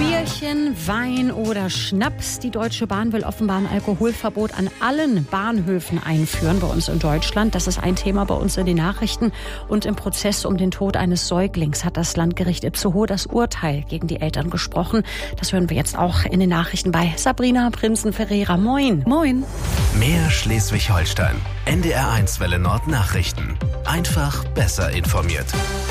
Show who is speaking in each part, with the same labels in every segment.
Speaker 1: Bierchen, Wein oder Schnaps. Die Deutsche Bahn will offenbar ein Alkoholverbot an allen Bahnhöfen einführen bei uns in Deutschland. Das ist ein Thema bei uns in den Nachrichten. Und im Prozess um den Tod eines Säuglings hat das Landgericht Itzehoe das Urteil gegen die Eltern gesprochen. Das hören wir jetzt auch in den Nachrichten bei Sabrina Prinzen-Ferreira. Moin.
Speaker 2: Moin.
Speaker 3: Mehr Schleswig-Holstein. NDR1 Welle Nord Nachrichten. Einfach besser informiert.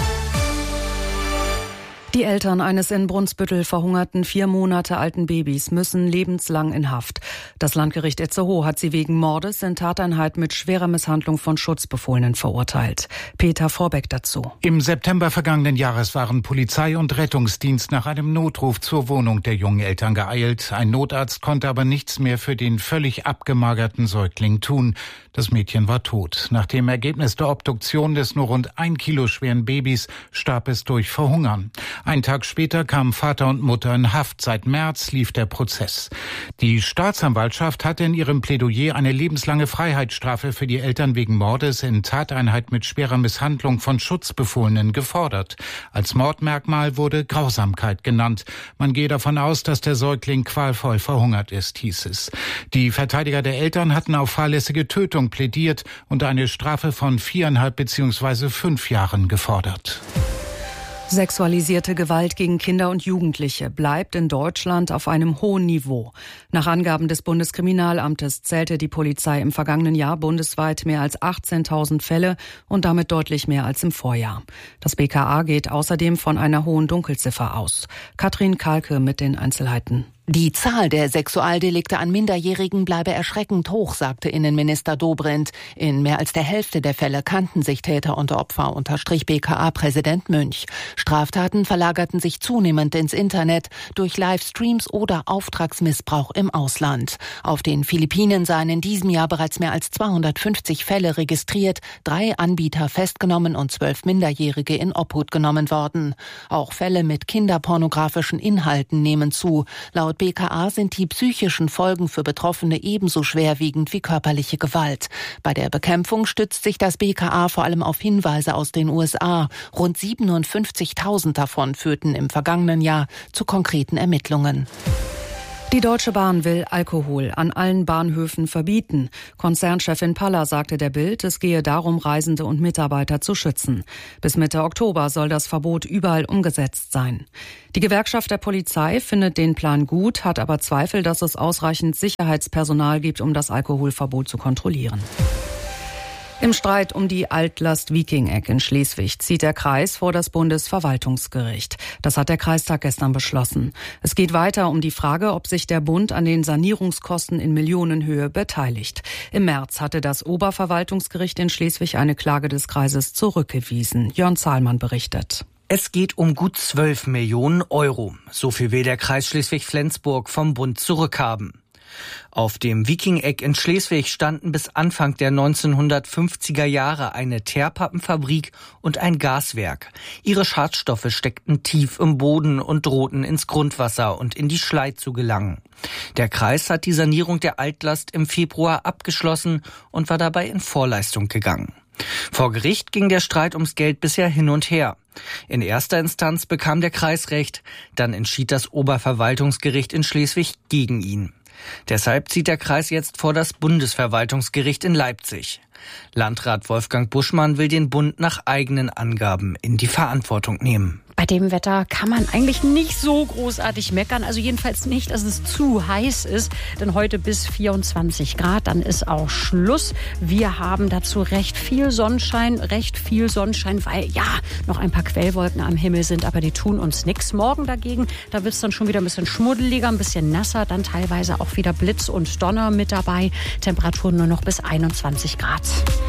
Speaker 2: Die Eltern eines in Brunsbüttel verhungerten 4 Monate alten Babys müssen lebenslang in Haft. Das Landgericht Itzehoe hat sie wegen Mordes in Tateinheit mit schwerer Misshandlung von Schutzbefohlenen verurteilt. Peter Vorbeck dazu.
Speaker 4: Im September vergangenen Jahres waren Polizei und Rettungsdienst nach einem Notruf zur Wohnung der jungen Eltern geeilt. Ein Notarzt konnte aber nichts mehr für den völlig abgemagerten Säugling tun. Das Mädchen war tot. Nach dem Ergebnis der Obduktion des nur rund 1 Kilo schweren Babys starb es durch Verhungern. Einen Tag später kamen Vater und Mutter in Haft. Seit März lief der Prozess. Die Staatsanwaltschaft hatte in ihrem Plädoyer eine lebenslange Freiheitsstrafe für die Eltern wegen Mordes in Tateinheit mit schwerer Misshandlung von Schutzbefohlenen gefordert. Als Mordmerkmal wurde Grausamkeit genannt. Man gehe davon aus, dass der Säugling qualvoll verhungert ist, hieß es. Die Verteidiger der Eltern hatten auf fahrlässige Tötung plädiert und eine Strafe von 4,5 bzw. 5 Jahren gefordert.
Speaker 2: Sexualisierte Gewalt gegen Kinder und Jugendliche bleibt in Deutschland auf einem hohen Niveau. Nach Angaben des Bundeskriminalamtes zählte die Polizei im vergangenen Jahr bundesweit mehr als 18.000 Fälle und damit deutlich mehr als im Vorjahr. Das BKA geht außerdem von einer hohen Dunkelziffer aus. Katrin Kalke mit den Einzelheiten.
Speaker 5: Die Zahl der Sexualdelikte an Minderjährigen bleibe erschreckend hoch, sagte Innenminister Dobrindt. In mehr als der Hälfte der Fälle kannten sich Täter und Opfer, unterstrich BKA-Präsident Münch. Straftaten verlagerten sich zunehmend ins Internet durch Livestreams oder Auftragsmissbrauch im Ausland. Auf den Philippinen seien in diesem Jahr bereits mehr als 250 Fälle registriert, 3 Anbieter festgenommen und 12 Minderjährige in Obhut genommen worden. Auch Fälle mit kinderpornografischen Inhalten nehmen zu. Laut BKA sind die psychischen Folgen für Betroffene ebenso schwerwiegend wie körperliche Gewalt. Bei der Bekämpfung stützt sich das BKA vor allem auf Hinweise aus den USA. Rund 57.000 davon führten im vergangenen Jahr zu konkreten Ermittlungen.
Speaker 2: Die Deutsche Bahn will Alkohol an allen Bahnhöfen verbieten. Konzernchefin Paller sagte der Bild, es gehe darum, Reisende und Mitarbeiter zu schützen. Bis Mitte Oktober soll das Verbot überall umgesetzt sein. Die Gewerkschaft der Polizei findet den Plan gut, hat aber Zweifel, dass es ausreichend Sicherheitspersonal gibt, um das Alkoholverbot zu kontrollieren. Im Streit um die Altlast Viking-Eck in Schleswig zieht der Kreis vor das Bundesverwaltungsgericht. Das hat der Kreistag gestern beschlossen. Es geht weiter um die Frage, ob sich der Bund an den Sanierungskosten in Millionenhöhe beteiligt. Im März hatte das Oberverwaltungsgericht in Schleswig eine Klage des Kreises zurückgewiesen. Jörn Zahlmann berichtet.
Speaker 6: Es geht um gut 12 Millionen Euro. So viel will der Kreis Schleswig-Flensburg vom Bund zurückhaben. Auf dem Viking-Eck in Schleswig standen bis Anfang der 1950er Jahre eine Teerpappenfabrik und ein Gaswerk. Ihre Schadstoffe steckten tief im Boden und drohten ins Grundwasser und in die Schlei zu gelangen. Der Kreis hat die Sanierung der Altlast im Februar abgeschlossen und war dabei in Vorleistung gegangen. Vor Gericht ging der Streit ums Geld bisher hin und her. In erster Instanz bekam der Kreis Recht, dann entschied das Oberverwaltungsgericht in Schleswig gegen ihn. Deshalb zieht der Kreis jetzt vor das Bundesverwaltungsgericht in Leipzig. Landrat Wolfgang Buschmann will den Bund nach eigenen Angaben in die Verantwortung nehmen.
Speaker 1: Bei dem Wetter kann man eigentlich nicht so großartig meckern. Also jedenfalls nicht, dass es zu heiß ist. Denn heute bis 24 Grad, dann ist auch Schluss. Wir haben dazu recht viel Sonnenschein, weil ja, noch ein paar Quellwolken am Himmel sind, aber die tun uns nichts. Morgen dagegen, da wird es dann schon wieder ein bisschen schmuddeliger, ein bisschen nasser, dann teilweise auch wieder Blitz und Donner mit dabei. Temperaturen nur noch bis 21 Grad.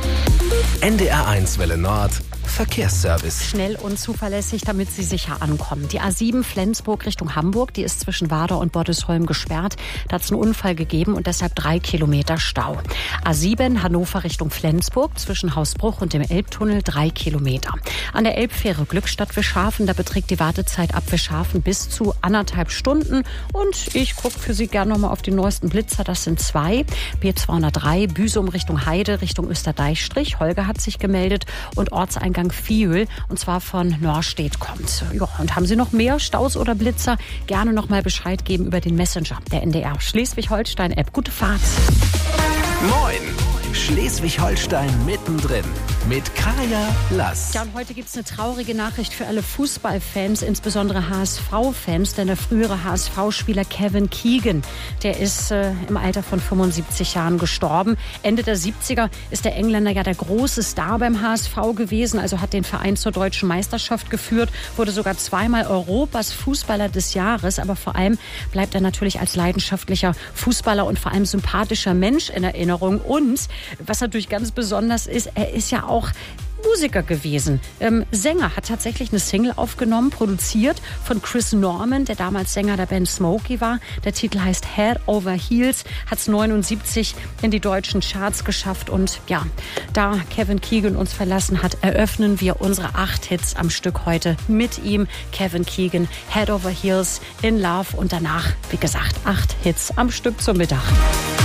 Speaker 3: NDR1 Welle Nord Verkehrsservice.
Speaker 1: Schnell und zuverlässig, damit Sie sicher ankommen. Die A7 Flensburg Richtung Hamburg, die ist zwischen Wader und Bordesholm gesperrt. Da hat es einen Unfall gegeben und deshalb 3 Kilometer Stau. A7 Hannover Richtung Flensburg, zwischen Hausbruch und dem Elbtunnel 3 Kilometer. An der Elbfähre Glückstadt-Wischhafen, da beträgt die Wartezeit ab Wischhafen bis zu 1,5 Stunden. Und ich gucke für Sie gerne nochmal auf den neuesten Blitzer, das sind 2. B203 Büsum Richtung Heide, Richtung Österdeich-Strich. Holger hat sich gemeldet und Ortseingang Wolfgang Fiül, und zwar von Norstedt kommt. Ja, und haben Sie noch mehr Staus oder Blitzer? Gerne noch mal Bescheid geben über den Messenger der NDR Schleswig-Holstein-App. Gute Fahrt.
Speaker 3: Moin! Schleswig-Holstein mittendrin mit Kaya Lass.
Speaker 1: Ja, und heute gibt es eine traurige Nachricht für alle Fußballfans, insbesondere HSV-Fans, denn der frühere HSV-Spieler Kevin Keegan, der ist im Alter von 75 Jahren gestorben. Ende der 70er ist der Engländer ja der große Star beim HSV gewesen, also hat den Verein zur deutschen Meisterschaft geführt, wurde sogar zweimal Europas Fußballer des Jahres, aber vor allem bleibt er natürlich als leidenschaftlicher Fußballer und vor allem sympathischer Mensch in Erinnerung. Und was natürlich ganz besonders ist, er ist ja auch Musiker gewesen. Sänger, hat tatsächlich eine Single aufgenommen, produziert von Chris Norman, der damals Sänger der Band Smokey war. Der Titel heißt Head Over Heels, hat es 79 in die deutschen Charts geschafft. Und ja, da Kevin Keegan uns verlassen hat, eröffnen wir unsere 8 Hits am Stück heute mit ihm. Kevin Keegan, Head Over Heels, In Love und danach, wie gesagt, 8 Hits am Stück zum Mittag.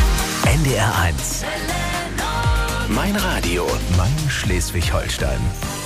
Speaker 3: NDR 1. Mein Radio, mein Schleswig-Holstein.